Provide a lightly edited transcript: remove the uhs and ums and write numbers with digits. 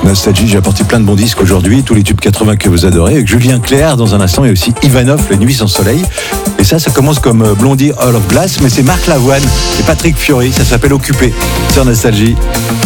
Nostalgie, j'ai apporté plein de bons disques aujourd'hui, tous les tubes 80 que vous adorez, avec Julien Clerc dans un instant et aussi Ivanov, La Nuit sans soleil. Et ça commence comme Blondie All of Glass, mais c'est Marc Lavoine et Patrick Fiori, ça s'appelle Occupé sur Nostalgie.